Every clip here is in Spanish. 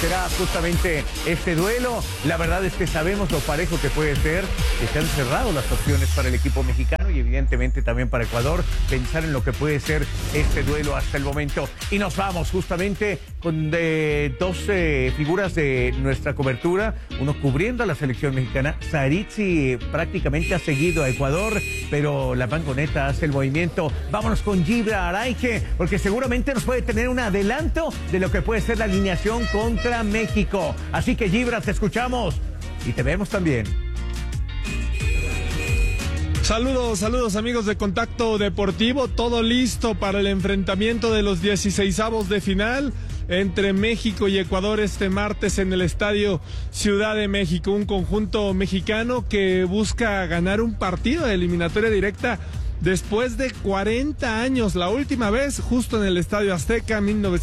será justamente este duelo. La verdad es que sabemos lo parejo que puede ser, que se han cerrado las opciones para el equipo mexicano y evidentemente también para Ecuador, pensar en lo que puede ser este duelo hasta el momento. Y nos vamos justamente con dos figuras de nuestra cobertura, uno cubriendo a la selección mexicana. Saritzi prácticamente ha seguido a Ecuador, pero la Mangoneta hace el movimiento. Vámonos con Gibra Araige, porque seguramente nos puede tener un adelanto de lo que puede ser la alineación contra México. Así que Gibra, te escuchamos y te vemos también. Saludos amigos de Contacto Deportivo, todo listo para el enfrentamiento de los 16avos de final entre México y Ecuador este martes en el Estadio Ciudad de México, un conjunto mexicano que busca ganar un partido de eliminatoria directa después de 40 años, la última vez justo en el Estadio Azteca,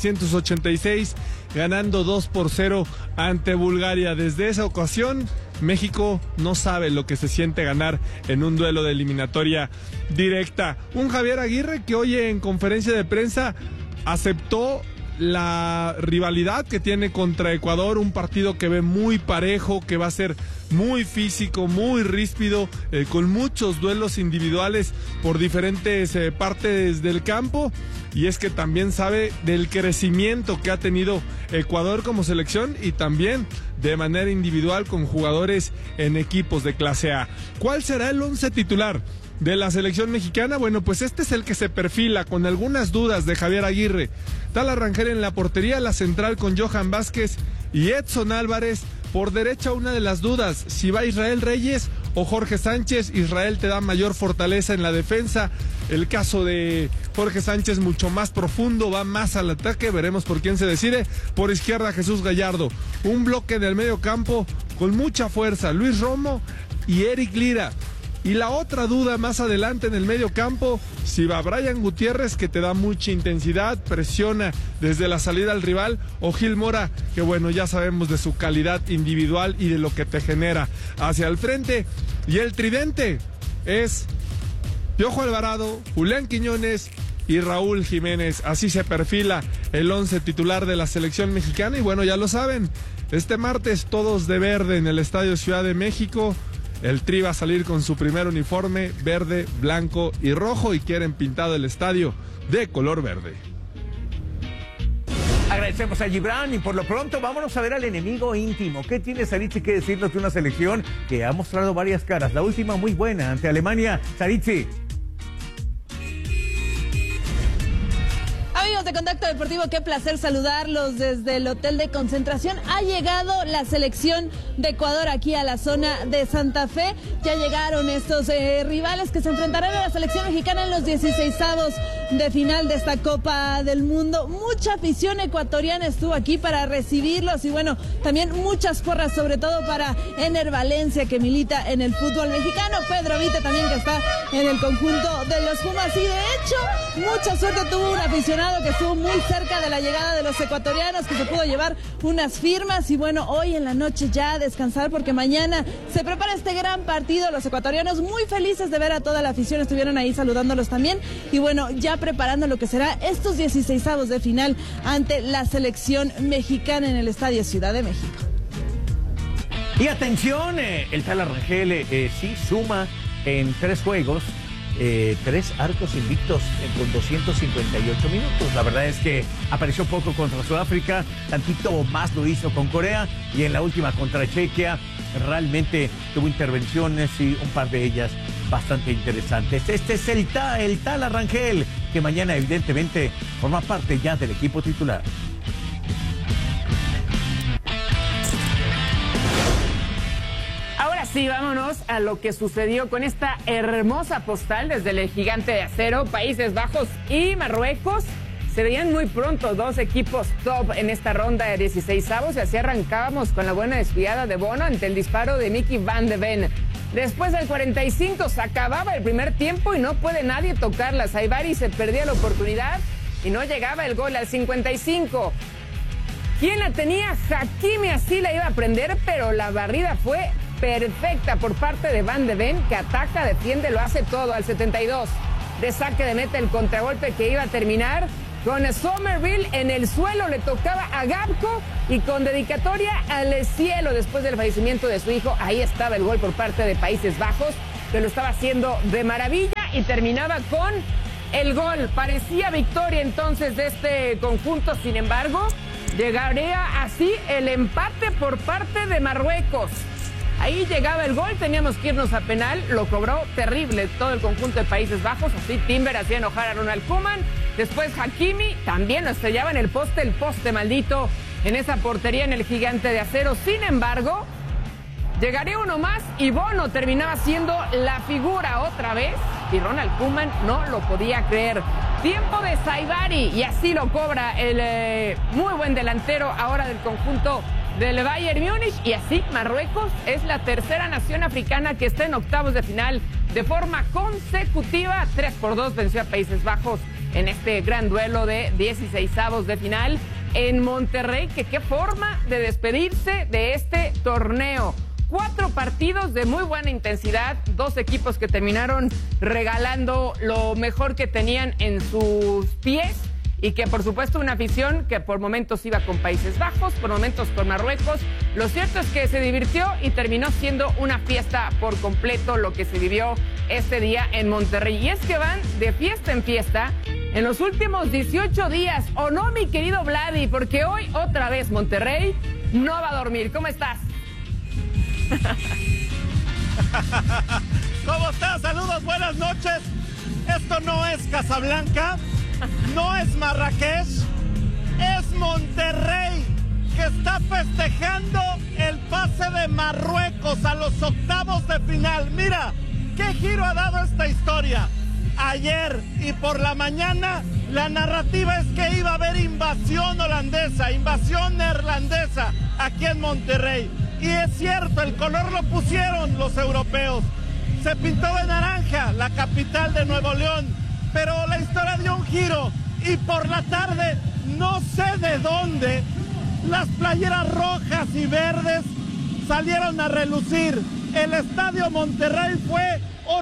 1986, ganando 2-0 ante Bulgaria. Desde esa ocasión, México no sabe lo que se siente ganar en un duelo de eliminatoria directa. Un Javier Aguirre que hoy en conferencia de prensa aceptó la rivalidad que tiene contra Ecuador, un partido que ve muy parejo, que va a ser muy físico, muy ríspido, con muchos duelos individuales por diferentes partes del campo, y es que también sabe del crecimiento que ha tenido Ecuador como selección y también de manera individual con jugadores en equipos de clase A. ¿Cuál será el 11 titular de la selección mexicana? Bueno, pues este es el que se perfila con algunas dudas de Javier Aguirre. Tala Rangel en la portería, la central con Johan Vázquez y Edson Álvarez. Por derecha una de las dudas, si va Israel Reyes o Jorge Sánchez. Israel te da mayor fortaleza en la defensa. El caso de Jorge Sánchez mucho más profundo, va más al ataque, veremos por quién se decide. Por izquierda Jesús Gallardo. Un bloque del medio campo con mucha fuerza, Luis Romo y Eric Lira. Y la otra duda más adelante en el medio campo, si va Brian Gutiérrez, que te da mucha intensidad, presiona desde la salida al rival, o Gil Mora, que bueno, ya sabemos de su calidad individual y de lo que te genera hacia el frente. Y el tridente es Piojo Alvarado, Julián Quiñones y Raúl Jiménez. Así se perfila el 11 titular de la selección mexicana. Y bueno, ya lo saben, este martes todos de verde en el Estadio Ciudad de México. El Tri va a salir con su primer uniforme verde, blanco y rojo, y quieren pintado el estadio de color verde. Agradecemos a Gibran y por lo pronto vámonos a ver al enemigo íntimo. ¿Qué tiene Saritzi que decirnos de una selección que ha mostrado varias caras? La última muy buena ante Alemania. Saritzi. Amigos de Contacto Deportivo, qué placer saludarlos desde el hotel de concentración. Ha llegado la selección de Ecuador aquí a la zona de Santa Fe. Ya llegaron estos rivales que se enfrentarán a la selección mexicana en los 16avos de final de esta Copa del Mundo. Mucha afición ecuatoriana estuvo aquí para recibirlos y bueno, también muchas porras, sobre todo para Ener Valencia, que milita en el fútbol mexicano. Pedro Vite también, que está en el conjunto de los Pumas, y de hecho mucha suerte tuvo un aficionado que estuvo muy cerca de la llegada de los ecuatorianos, que se pudo llevar unas firmas. Y bueno, hoy en la noche ya descansar, porque mañana se prepara este gran partido. Los ecuatorianos muy felices de ver a toda la afición, estuvieron ahí saludándolos también, y bueno, ya preparando lo que será estos 16avos de final ante la selección mexicana en el Estadio Ciudad de México. Y atención, el Tala Rangel sí suma en 3 juegos, 3 arcos invictos con 258 minutos. La verdad es que apareció poco contra Sudáfrica, tantito más lo hizo con Corea, y en la última contra Chequia realmente tuvo intervenciones y un par de ellas bastante interesantes. Este es el Tala Rangel, que mañana evidentemente forma parte ya del equipo titular. Ahora sí, vámonos a lo que sucedió con esta hermosa postal desde el Gigante de Acero. Países Bajos y Marruecos se veían muy pronto 2 equipos top en esta ronda de 16avos, y así arrancábamos con la buena desviada de Bono ante el disparo de Mickey Van de Ven. Después del 45 se acababa el primer tiempo y no puede nadie tocarla. Saibari se perdía la oportunidad y no llegaba el gol al 55. ¿Quién la tenía? Hakimi así la iba a prender, pero la barrida fue perfecta por parte de Van de Ven, que ataca, defiende, lo hace todo al 72. De saque de meta el contragolpe que iba a terminar con Somerville en el suelo, le tocaba a Gapco y con dedicatoria al cielo después del fallecimiento de su hijo. Ahí estaba el gol por parte de Países Bajos, que lo estaba haciendo de maravilla y terminaba con el gol. Parecía victoria entonces de este conjunto, sin embargo, llegaría así el empate por parte de Marruecos. Ahí llegaba el gol, teníamos que irnos a penal, lo cobró terrible todo el conjunto de Países Bajos, así Timber hacía enojar a Ronald Koeman, después Hakimi también lo estrellaba en el poste maldito en esa portería en el Gigante de Acero. Sin embargo, llegaría uno más y Bono terminaba siendo la figura otra vez y Ronald Koeman no lo podía creer. Tiempo de Saibari y así lo cobra el muy buen delantero ahora del conjunto del Bayern Múnich, y así Marruecos es la tercera nación africana que está en octavos de final de forma consecutiva. 3-2 venció a Países Bajos en este gran duelo de 16avos de final en Monterrey, que qué forma de despedirse de este torneo. 4 partidos de muy buena intensidad, 2 equipos que terminaron regalando lo mejor que tenían en sus pies y que por supuesto una afición que por momentos iba con Países Bajos, por momentos con Marruecos. Lo cierto es que se divirtió y terminó siendo una fiesta por completo lo que se vivió este día en Monterrey. Y es que van de fiesta en fiesta en los últimos 18 días, ¿o no, mi querido Vladi? Porque hoy otra vez Monterrey no va a dormir. ¿Cómo estás? ¿Cómo estás? Saludos, buenas noches. Esto no es Casablanca, no es Marrakech, es Monterrey, que está festejando el pase de Marruecos a los octavos de final. Mira, qué giro ha dado esta historia. Ayer y por la mañana la narrativa es que iba a haber invasión holandesa, invasión neerlandesa aquí en Monterrey. Y es cierto, el color lo pusieron los europeos. Se pintó de naranja la capital de Nuevo León, pero la historia dio un giro y por la tarde, no sé de dónde, las playeras rojas y verdes salieron a relucir. El estadio Monterrey fue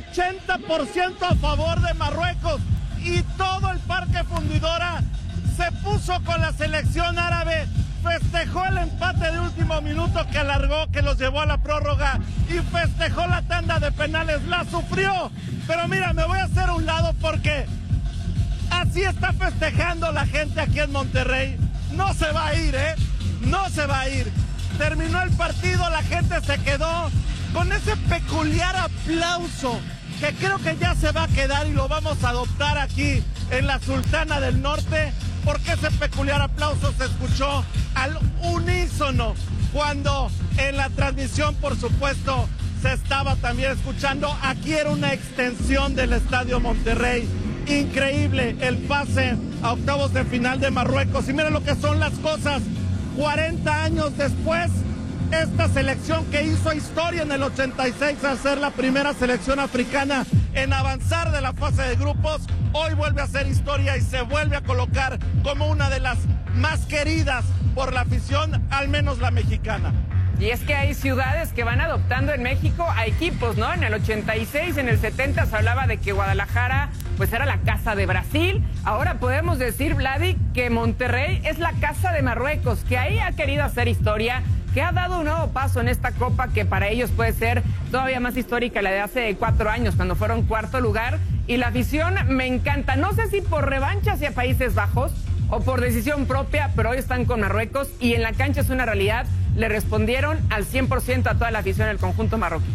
80% a favor de Marruecos y todo el Parque Fundidora se puso con la selección árabe. Festejó el empate de último minuto que alargó, que los llevó a la prórroga, y festejó la tanda de penales. La sufrió, pero mira, me voy a hacer a un lado porque así está festejando la gente aquí en Monterrey. No se va a ir, no se va a ir. Terminó el partido, la gente se quedó con ese peculiar aplauso que creo que ya se va a quedar y lo vamos a adoptar aquí en la Sultana del Norte, porque ese peculiar aplauso se escuchó al unísono cuando en la transmisión, por supuesto, se estaba también escuchando. Aquí era una extensión del Estadio Monterrey. Increíble el pase a octavos de final de Marruecos. Y miren lo que son las cosas. 40 años después, esta selección que hizo historia en el 86 al ser la primera selección africana en avanzar de la fase de grupos, hoy vuelve a hacer historia y se vuelve a colocar como una de las más queridas por la afición, al menos la mexicana. Y es que hay ciudades que van adoptando en México a equipos, ¿no? En el 86, en el 70 se hablaba de que Guadalajara pues era la casa de Brasil. Ahora podemos decir, Vladi, que Monterrey es la casa de Marruecos, que ahí ha querido hacer historia, que ha dado un nuevo paso en esta copa que para ellos puede ser todavía más histórica, la de hace 4 años, cuando fueron cuarto lugar. Y la afición me encanta, no sé si por revancha hacia Países Bajos o por decisión propia, pero hoy están con Marruecos y en la cancha es una realidad. Le respondieron al 100% a toda la afición del conjunto marroquí.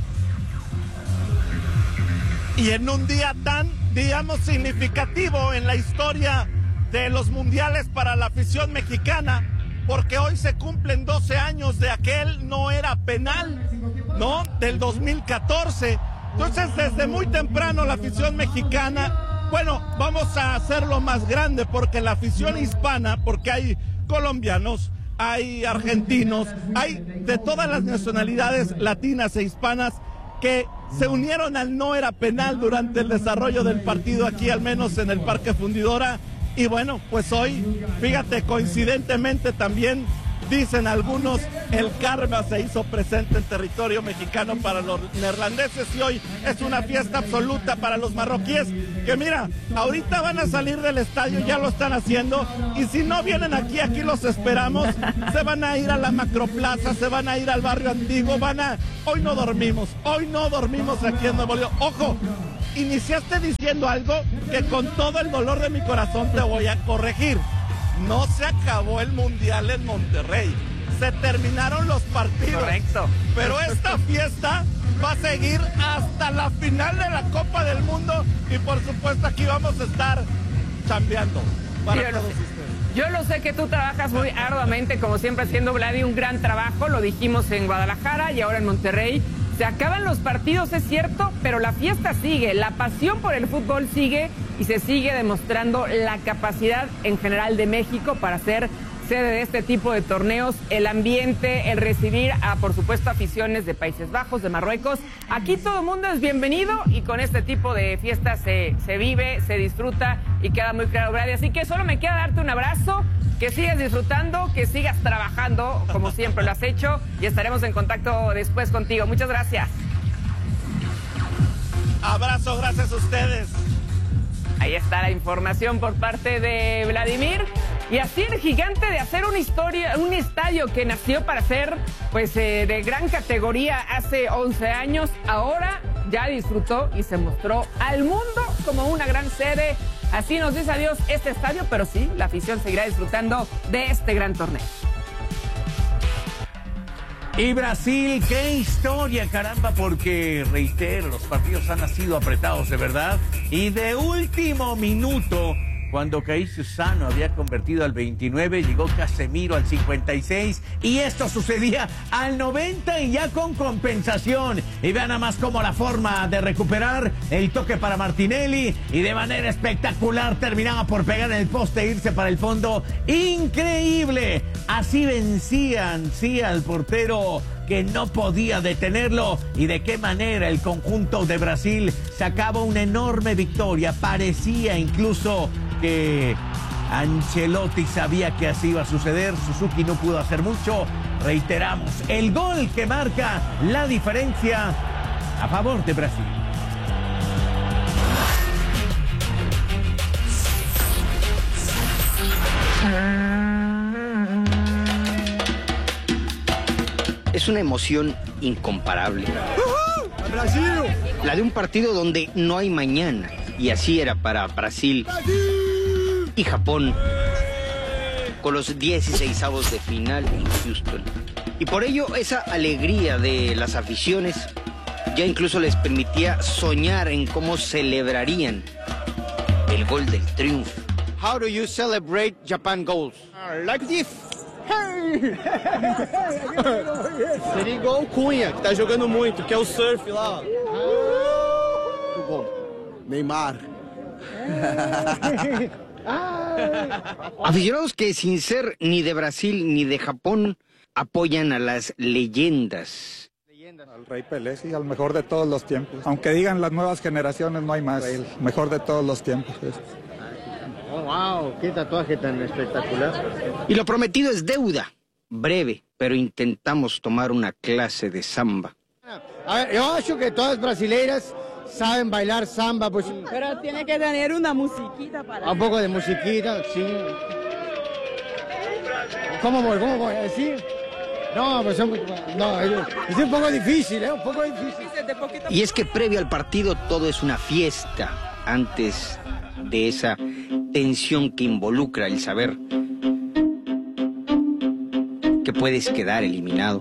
Y en un día tan, digamos, significativo en la historia de los mundiales para la afición mexicana, porque hoy se cumplen 12 años de aquel no era penal, ¿no? Del 2014. Entonces, desde muy temprano la afición mexicana, bueno, vamos a hacerlo más grande, porque la afición hispana, porque hay colombianos, hay argentinos, hay de todas las nacionalidades latinas e hispanas que se unieron al no era penal durante el desarrollo del partido aquí, al menos en el Parque Fundidora. Y bueno, pues hoy, fíjate, coincidentemente también Dicen algunos, el karma se hizo presente en territorio mexicano para los neerlandeses y hoy es una fiesta absoluta para los marroquíes, que mira, ahorita van a salir del estadio, ya lo están haciendo, y si no vienen aquí los esperamos, se van a ir a la Macroplaza, se van a ir al barrio antiguo, hoy no dormimos aquí en Nuevo León. Ojo, iniciaste diciendo algo que con todo el dolor de mi corazón te voy a corregir. No se acabó el Mundial en Monterrey. Se terminaron los partidos. Correcto. Pero esta fiesta va a seguir hasta la final de la Copa del Mundo y por supuesto aquí vamos a estar chambeando para todos ustedes. Yo lo sé que tú trabajas muy arduamente, como siempre haciendo, Vladi, un gran trabajo. Lo dijimos en Guadalajara y ahora en Monterrey. Se acaban los partidos, es cierto, pero la fiesta sigue, la pasión por el fútbol sigue y se sigue demostrando la capacidad en general de México para ser sede de este tipo de torneos, el ambiente, el recibir a, por supuesto, aficiones de Países Bajos, de Marruecos. Aquí todo el mundo es bienvenido y con este tipo de fiestas se vive, se disfruta y queda muy claro, Brady. Así que solo me queda darte un abrazo. Que sigas disfrutando, que sigas trabajando como siempre lo has hecho y estaremos en contacto después contigo. Muchas gracias. Abrazo, gracias a ustedes. Ahí está la información por parte de Vladimir. Y así el Gigante de Acero, un estadio que nació para ser pues de gran categoría hace 11 años, ahora ya disfrutó y se mostró al mundo como una gran sede. Así nos dice adiós este estadio, pero sí, la afición seguirá disfrutando de este gran torneo. Y Brasil, qué historia, caramba, porque, reitero, los partidos han sido apretados de verdad. Y de último minuto, cuando Caício Sano había convertido al 29, llegó Casemiro al 56 y esto sucedía al 90 y ya con compensación. Y vean nada más cómo la forma de recuperar el toque para Martinelli y de manera espectacular terminaba por pegar en el poste e irse para el fondo. ¡Increíble! Así vencían, sí, al portero que no podía detenerlo y de qué manera el conjunto de Brasil sacaba una enorme victoria. Parecía incluso que Ancelotti sabía que así iba a suceder. Suzuki no pudo hacer mucho. Reiteramos, el gol que marca la diferencia a favor de Brasil. Es una emoción incomparable. ¡Brasil! La de un partido donde no hay mañana. Y así era para Brasil y Japón, con los 16avos de final en Houston. Y por ello esa alegría de las aficiones ya incluso les permitía soñar en cómo celebrarían el gol del triunfo. How do you celebrate Japan goals? Like this. Seria igual o Cunha, que tá jogando muito, que é o surf lá. Muito bom. Neymar. Aficionados que sin ser ni de Brasil ni de Japón apoyan a las leyendas. Al Rey Pelé, sí, al mejor de todos los tiempos. Aunque digan las nuevas generaciones, no hay más. El mejor de todos los tiempos. Oh, wow, qué tatuaje tan espectacular. Y lo prometido es deuda. Breve, pero intentamos tomar una clase de samba. A ver, yo acho que todas brasileiras saben bailar samba, pues. Pero tiene que tener una musiquita para... Un poco de musiquita, sí. ¿Cómo voy a decir? No, pues no, es un poco difícil, un poco difícil. Y es que previo al partido todo es una fiesta, antes de esa tensión que involucra el saber que puedes quedar eliminado.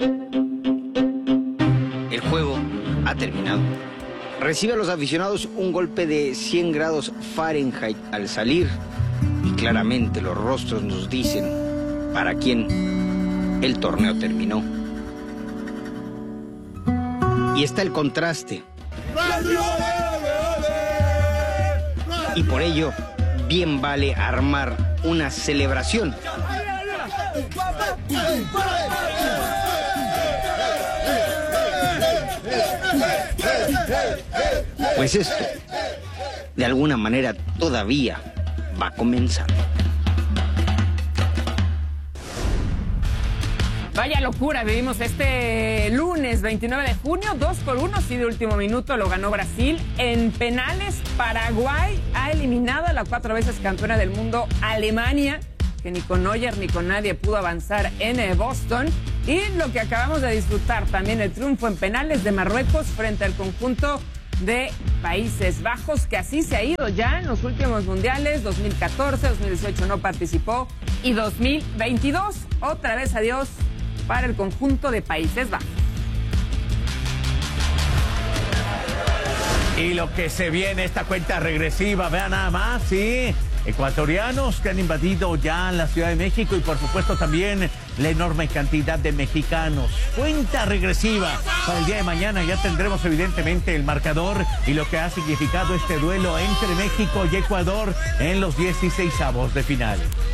El juego ha terminado. Recibe a los aficionados un golpe de 100 grados Fahrenheit al salir y claramente los rostros nos dicen para quién el torneo terminó. Y está el contraste. Y por ello, bien vale armar una celebración. Pues esto, de alguna manera, todavía va a comenzar. Vaya locura, vivimos este lunes 29 de junio, 2-1, sí, de último minuto lo ganó Brasil. En penales, Paraguay ha eliminado a la 4 veces campeona del mundo Alemania, que ni con Neuer ni con nadie pudo avanzar en Boston. Y lo que acabamos de disfrutar, también el triunfo en penales de Marruecos frente al conjunto de Países Bajos, que así se ha ido ya en los últimos mundiales, 2014, 2018 no participó, y 2022, otra vez adiós para el conjunto de Países Bajos. Y lo que se viene, esta cuenta regresiva, vean nada más, sí, ecuatorianos que han invadido ya la Ciudad de México y por supuesto también la enorme cantidad de mexicanos. Cuenta regresiva para el día de mañana, ya tendremos evidentemente el marcador y lo que ha significado este duelo entre México y Ecuador en los 16avos de final.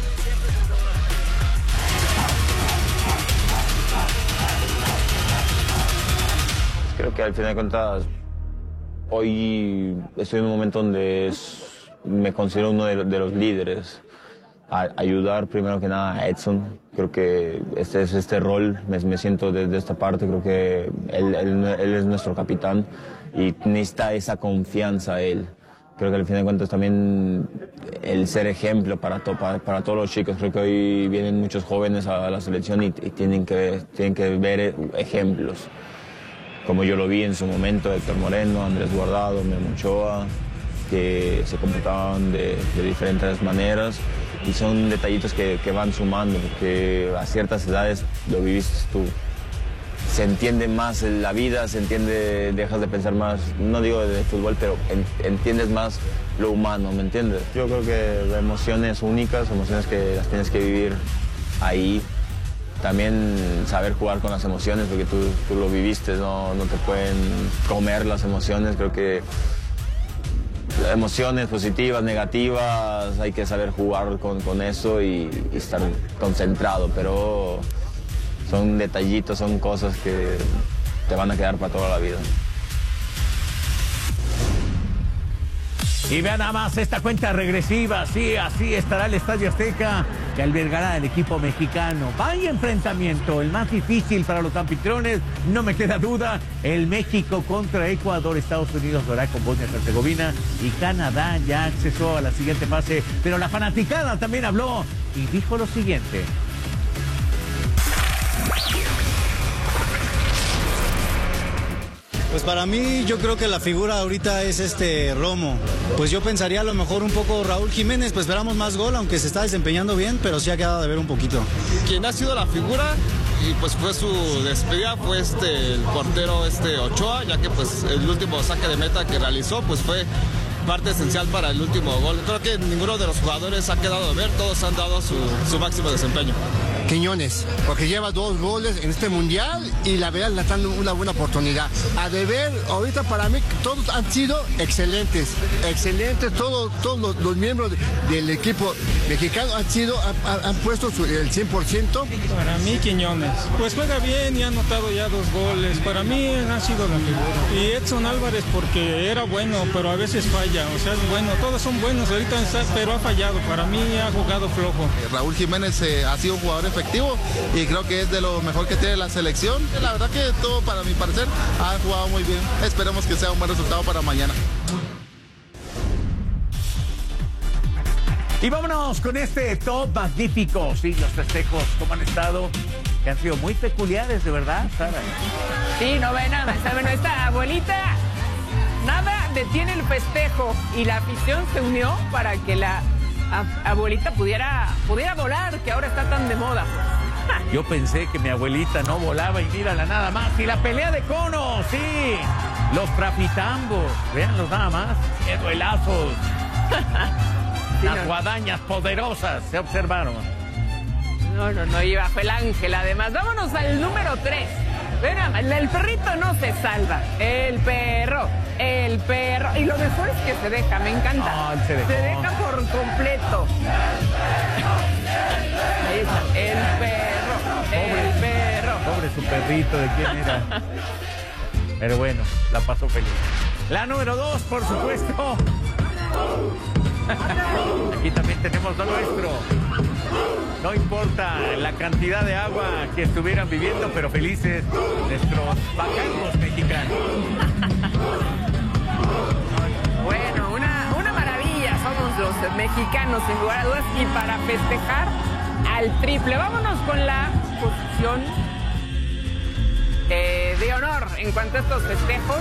Creo que al final de cuentas, hoy estoy en un momento donde me considero uno de los líderes. Ayudar primero que nada a Edson. Creo que este rol, me siento desde esta parte, creo que él es nuestro capitán y necesita esa confianza él. Creo que al final de cuentas también el ser ejemplo para todos los chicos. Creo que hoy vienen muchos jóvenes a la selección y tienen que ver ejemplos. Como yo lo vi en su momento, Héctor Moreno, Andrés Guardado, Memo Ochoa, que se comportaban de diferentes maneras y son detallitos que van sumando, porque a ciertas edades, lo viviste tú, se entiende más la vida, se entiende, dejas de pensar más, no digo de fútbol, pero entiendes más lo humano, ¿me entiendes? Yo creo que emociones únicas, emociones que las tienes que vivir ahí. También saber jugar con las emociones, porque tú lo viviste, no te pueden comer las emociones. Creo que emociones positivas, negativas, hay que saber jugar con eso y estar concentrado, pero son detallitos, son cosas que te van a quedar para toda la vida. Y vean nada más esta cuenta regresiva, sí, así estará el Estadio Azteca, que albergará el equipo mexicano. Vaya enfrentamiento, el más difícil para los anfitriones, no me queda duda, el México contra Ecuador. Estados Unidos lo hará con Bosnia y Herzegovina y Canadá ya accesó a la siguiente fase, pero la fanaticada también habló y dijo lo siguiente. Pues para mí yo creo que la figura ahorita es Romo. Pues yo pensaría a lo mejor un poco Raúl Jiménez, pues esperamos más gol, aunque se está desempeñando bien, pero sí ha quedado de ver un poquito. Quien ha sido la figura y pues fue su despedida fue el portero Ochoa, ya que pues el último saque de meta que realizó pues fue parte esencial para el último gol. Creo que ninguno de los jugadores ha quedado de ver, todos han dado su máximo desempeño. Quiñones, porque lleva 2 goles en este mundial y la verdad le están dando una buena oportunidad. A deber, ahorita para mí todos han sido excelentes, todos los miembros del equipo mexicano han puesto el 100%. Para mí Quiñones, pues juega bien y ha anotado ya 2 goles, para mí ha sido la figura. Y Edson Álvarez porque era bueno, pero a veces falla, o sea, es bueno, todos son buenos ahorita, pero ha fallado, para mí ha jugado flojo. Raúl Jiménez ha sido un jugador efectivo y creo que es de lo mejor que tiene la selección. La verdad que todo, para mi parecer, ha jugado muy bien. Esperemos que sea un buen resultado para mañana. Y vámonos con este top magnífico. Sí, los festejos, ¿cómo han estado? Que han sido muy peculiares, de verdad, Sara. Sí, no ve nada. Bueno, esta abuelita, nada detiene el festejo y la afición se unió para que la abuelita pudiera volar, que ahora está tan de moda. Yo pensé que mi abuelita no volaba y mírala nada más. Y la pelea de conos, sí. Los trapitambos, véanlos nada más. ¡Qué duelazos! Sí, las guadañas poderosas se observaron. No, y bajo el ángel además. Vámonos al número 3. Ven, el perrito no se salva. El perro. Y lo mejor es que se deja, me encanta. Se deja por completo. Ahí está, el perro. Pobre su perrito, ¿de quién era? Pero bueno, la pasó feliz. La número 2, por supuesto. Aquí también tenemos lo nuestro. No importa la cantidad de agua que estuvieran viviendo, pero felices nuestros bacanos mexicanos. Bueno, una maravilla somos los mexicanos, sin lugar a dudas, y para festejar al triple. Vámonos con la posición de honor en cuanto a estos festejos.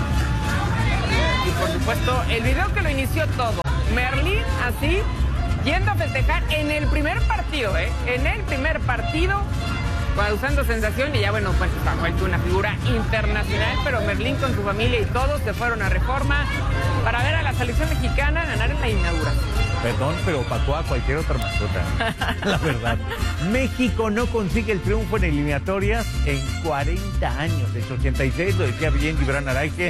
Y por supuesto, el video que lo inició todo. Merlín así, yendo a festejar en el primer partido, en el primer partido, causando sensación, y ya bueno, pues está vuelto una figura internacional, pero Merlín con su familia y todos se fueron a Reforma para ver a la selección mexicana ganar en la inauguración. Perdón, pero opacó a cualquier otra mascota, la verdad. México no consigue el triunfo en eliminatorias en 40 años. En 86, lo decía bien Gibran Araige,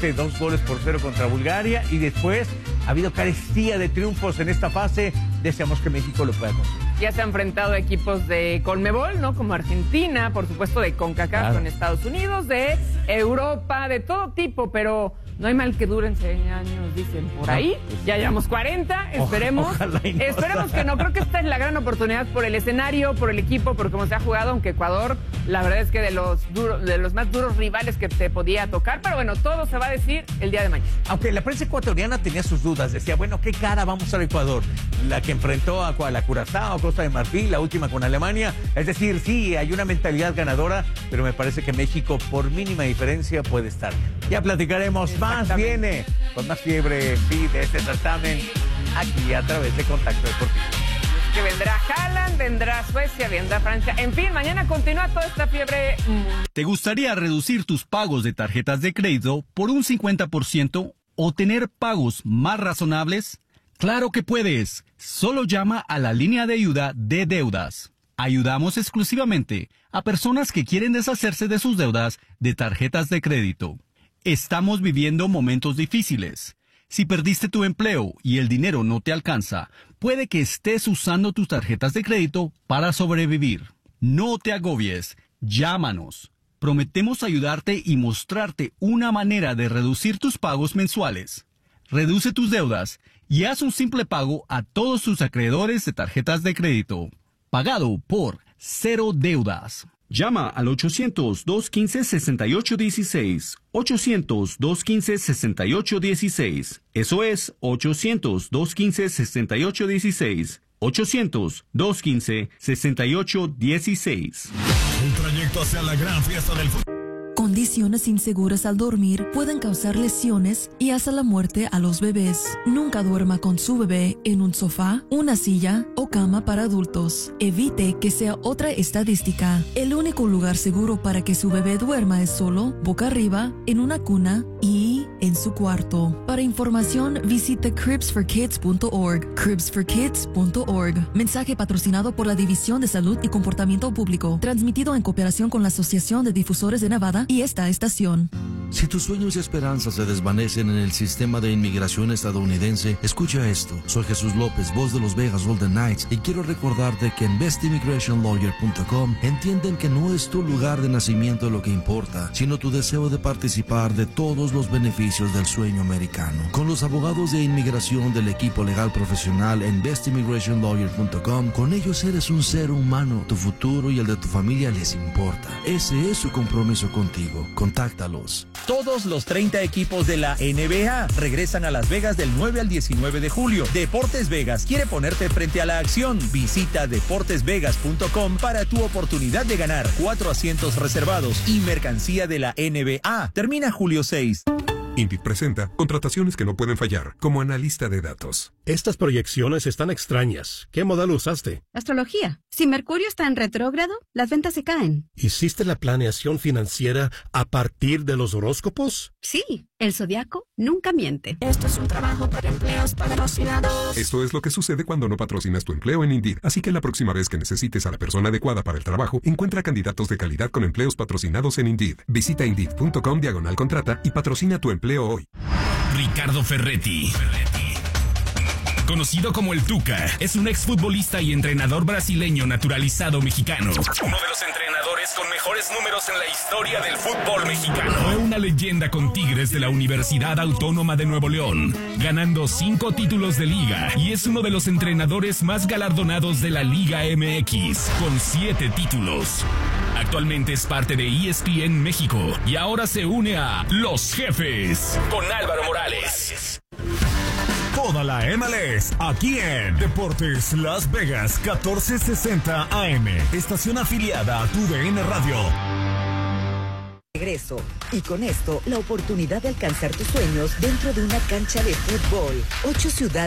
2-0 contra Bulgaria, y después ha habido carestía de triunfos en esta fase. Deseamos que México lo pueda conseguir. Ya se ha enfrentado a equipos de Conmebol, ¿no? Como Argentina, por supuesto de CONCACAF, claro, con Estados Unidos, de Europa, de todo tipo, pero no hay mal que duren 100 años, dicen por ahí. Ya llevamos 40, esperemos. Esperemos que no. Creo que esta es la gran oportunidad por el escenario, por el equipo, por cómo se ha jugado, aunque Ecuador, la verdad es que de los más duros rivales que te podía tocar, pero bueno, todo se va a decir el día de mañana. Aunque la prensa ecuatoriana tenía sus dudas, decía, bueno, ¿qué cara vamos al Ecuador? La que enfrentó a la Curazao, Costa de Marfil, la última con Alemania. Es decir, sí, hay una mentalidad ganadora, pero me parece que México, por mínima diferencia, puede estar. Ya platicaremos más. Viene con más fiebre de este certamen aquí a través de Contacto Deportivo. Que vendrá Haaland, vendrá Suecia, vendrá Francia. En fin, mañana continúa toda esta fiebre. ¿Te gustaría reducir tus pagos de tarjetas de crédito por un 50% o tener pagos más razonables? ¡Claro que puedes! Solo llama a la línea de ayuda de deudas. Ayudamos exclusivamente a personas que quieren deshacerse de sus deudas de tarjetas de crédito. Estamos viviendo momentos difíciles. Si perdiste tu empleo y el dinero no te alcanza, puede que estés usando tus tarjetas de crédito para sobrevivir. No te agobies, llámanos. Prometemos ayudarte y mostrarte una manera de reducir tus pagos mensuales. Reduce tus deudas y haz un simple pago a todos tus acreedores de tarjetas de crédito. Pagado por Cero Deudas. Llama al 800-215-6816. 800-215-6816. Eso es 800-215-6816. 800-215-6816. Un trayecto hacia la gran fiesta del fútbol. Condiciones inseguras al dormir pueden causar lesiones y hasta la muerte a los bebés. Nunca duerma con su bebé en un sofá, una silla o cama para adultos. Evite que sea otra estadística. El único lugar seguro para que su bebé duerma es solo, boca arriba, en una cuna y en su cuarto. Para información, visite cribsforkids.org. cribsforkids.org. Mensaje patrocinado por la División de Salud y Comportamiento Público. Transmitido en cooperación con la Asociación de Difusores de Nevada y esta estación. Si tus sueños y esperanzas se desvanecen en el sistema de inmigración estadounidense, escucha esto. Soy Jesús López, voz de los Vegas Golden Knights, y quiero recordarte que en bestimmigrationlawyer.com entienden que no es tu lugar de nacimiento lo que importa, sino tu deseo de participar de todos los beneficios del sueño americano. Con los abogados de inmigración del equipo legal profesional en bestimmigrationlawyer.com, con ellos eres un ser humano. Tu futuro y el de tu familia les importa. Ese es su compromiso contigo. Contáctalos. Todos los 30 equipos de la NBA regresan a Las Vegas del 9 al 19 de julio. Deportes Vegas quiere ponerte frente a la acción. Visita deportesvegas.com para tu oportunidad de ganar 4 asientos reservados y mercancía de la NBA. Termina julio 6. Indeed presenta contrataciones que no pueden fallar, como analista de datos. Estas proyecciones están extrañas. ¿Qué modelo usaste? Astrología. Si Mercurio está en retrógrado, las ventas se caen. ¿Hiciste la planeación financiera a partir de los horóscopos? Sí, el zodiaco nunca miente. Esto es un trabajo para empleos patrocinados. Esto es lo que sucede cuando no patrocinas tu empleo en Indeed. Así que la próxima vez que necesites a la persona adecuada para el trabajo, encuentra candidatos de calidad con empleos patrocinados en Indeed. Visita Indeed.com/contrata y patrocina tu empleo hoy. Ricardo Ferretti. Conocido como el Tuca, es un exfutbolista y entrenador brasileño naturalizado mexicano. Uno de los entrenadores con mejor mejores números en la historia del fútbol mexicano. Fue una leyenda con Tigres de la Universidad Autónoma de Nuevo León, ganando 5 títulos de liga y es uno de los entrenadores más galardonados de la Liga MX, con 7 títulos. Actualmente es parte de ESPN México y ahora se une a Los Jefes con Álvaro Morales. Toda la MLS aquí en Deportes Las Vegas 1460 AM, estación afiliada a TUDN Radio. Regreso. Y con esto, la oportunidad de alcanzar tus sueños dentro de una cancha de fútbol. 8 ciudades.